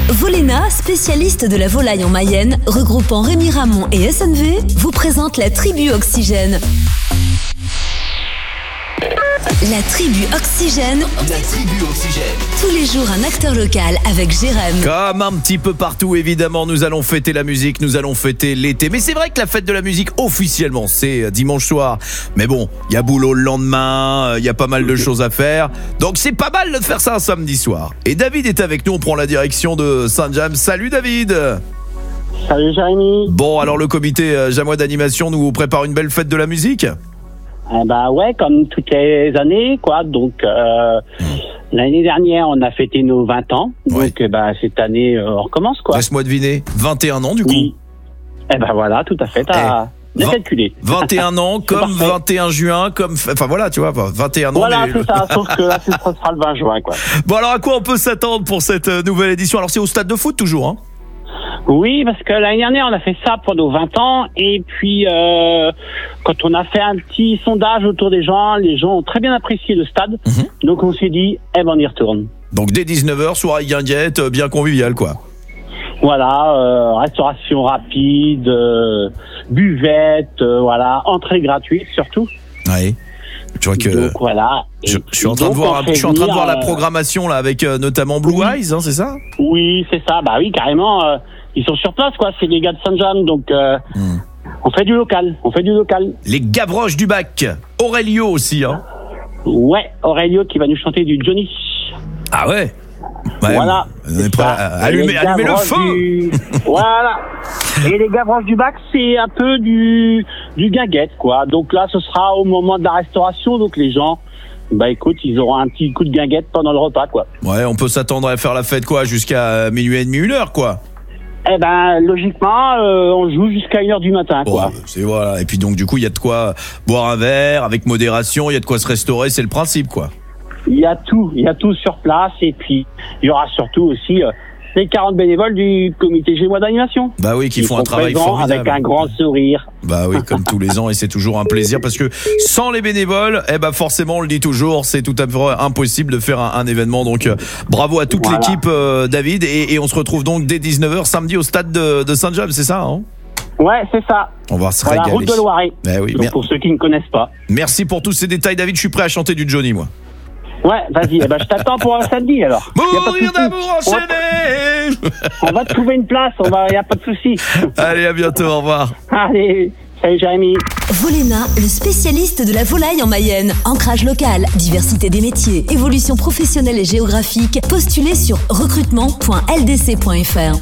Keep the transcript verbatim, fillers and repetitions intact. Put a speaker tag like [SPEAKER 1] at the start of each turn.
[SPEAKER 1] Volena, spécialiste de la volaille en Mayenne, regroupant Rémy Ramon et S N V, vous présente la tribu Oxygène. La tribu Oxygène.
[SPEAKER 2] La tribu Oxygène.
[SPEAKER 1] Tous les jours un acteur local avec Jérém.
[SPEAKER 3] Comme un petit peu partout, évidemment, nous allons fêter la musique, nous allons fêter l'été. Mais c'est vrai que la fête de la musique, officiellement, c'est dimanche soir. Mais bon, il y a boulot le lendemain, il y a pas mal de choses à faire. Donc c'est pas mal de faire ça un samedi soir. Et David est avec nous, on prend la direction de Saint-James. Salut David.
[SPEAKER 4] Salut Jérémy.
[SPEAKER 3] Bon, alors le comité euh, Jamois d'animation nous prépare une belle fête de la musique.
[SPEAKER 4] Eh ben ouais, comme toutes les années, quoi. Donc euh, mmh. l'année dernière, on a fêté nos vingt ans.
[SPEAKER 3] Ouais.
[SPEAKER 4] Donc bah cette année, euh, on recommence, quoi.
[SPEAKER 3] Laisse-moi deviner, vingt et un ans du coup.
[SPEAKER 4] Oui. Eh ben voilà, tout à fait. T'as
[SPEAKER 3] Eh,
[SPEAKER 4] bien
[SPEAKER 3] vingt
[SPEAKER 4] calculé.
[SPEAKER 3] vingt et un ans, comme
[SPEAKER 4] parfait.
[SPEAKER 3] vingt et un juin, comme... Enfin voilà, tu vois, vingt et un ans.
[SPEAKER 4] Voilà,
[SPEAKER 3] mais...
[SPEAKER 4] c'est ça. Sauf que là, ce sera le vingt juin, quoi.
[SPEAKER 3] Bon, alors à quoi on peut s'attendre pour cette nouvelle édition? Alors c'est au stade de foot toujours, hein?
[SPEAKER 4] Oui, parce que l'année dernière, on a fait ça pour nos vingt ans. Et puis, euh, quand on a fait un petit sondage autour des gens, les gens ont très bien apprécié le stade. Mmh. Donc, on s'est dit, eh ben, on y retourne.
[SPEAKER 3] Donc, dès dix-neuf heures, soirée guinguette, bien conviviale, quoi.
[SPEAKER 4] Voilà, euh, restauration rapide, euh, buvette, euh, voilà, entrée gratuite surtout.
[SPEAKER 3] Oui. Tu vois que
[SPEAKER 4] donc, voilà.
[SPEAKER 3] je, je suis en train de voir, je suis en train de voir la programmation là avec euh, notamment Blue
[SPEAKER 4] oui.
[SPEAKER 3] Eyes, hein, c'est ça?
[SPEAKER 4] Oui, c'est ça. Bah oui, carrément. Euh, ils sont sur place, quoi. C'est les gars de Saint-Jean, donc euh, hmm. on fait du local. On fait du local.
[SPEAKER 3] Les Gavroches du Bac. Aurelio aussi, hein.
[SPEAKER 4] Ouais, Aurelio qui va nous chanter du Johnny.
[SPEAKER 3] Ah ouais. Ouais,
[SPEAKER 4] voilà.
[SPEAKER 3] On est prêt à allumer, allumer le feu.
[SPEAKER 4] Du... voilà. Et les Gavroches du Bac, c'est un peu du du guinguette, quoi. Donc là, ce sera au moment de la restauration, donc les gens, bah écoute, ils auront un petit coup de guinguette pendant le repas, quoi.
[SPEAKER 3] Ouais, on peut s'attendre à faire la fête, quoi, jusqu'à minuit et demi, une heure, quoi.
[SPEAKER 4] Eh ben, logiquement, euh, on joue jusqu'à une heure du matin,
[SPEAKER 3] bon,
[SPEAKER 4] quoi.
[SPEAKER 3] C'est voilà. Et puis donc, du coup, il y a de quoi boire un verre avec modération, il y a de quoi se restaurer, c'est le principe, quoi.
[SPEAKER 4] Il y a tout, il y a tout sur place, et puis il y aura surtout aussi euh, les quarante bénévoles du comité Gémois d'animation.
[SPEAKER 3] Bah oui, qui font un travail formidable.
[SPEAKER 4] Avec un grand sourire.
[SPEAKER 3] Bah oui, comme tous les ans, et c'est toujours un plaisir parce que sans les bénévoles, eh ben forcément, on le dit toujours, c'est tout à fait impossible de faire un, un événement. Donc euh, bravo à toute voilà. l'équipe, euh, David, et, et on se retrouve donc dès dix-neuf heures samedi au stade de, de Saint-James, c'est ça, hein? Ouais,
[SPEAKER 4] c'est ça.
[SPEAKER 3] On va se
[SPEAKER 4] voilà,
[SPEAKER 3] régaler.
[SPEAKER 4] Route de Loiret.
[SPEAKER 3] Eh oui,
[SPEAKER 4] donc, pour ceux qui ne connaissent pas.
[SPEAKER 3] Merci pour tous ces détails, David. Je suis prêt à chanter du Johnny, moi.
[SPEAKER 4] Ouais, vas-y, eh ben, je t'attends pour un samedi alors.
[SPEAKER 3] Mourir d'amour enchaîné.
[SPEAKER 4] On va te trouver une place, on va, y a pas de souci.
[SPEAKER 3] Allez, à bientôt, au revoir.
[SPEAKER 4] Allez, salut Jérémy.
[SPEAKER 1] Volena, le spécialiste de la volaille en Mayenne. Ancrage local, diversité des métiers, évolution professionnelle et géographique. Postulez sur recrutement point l d c point f r.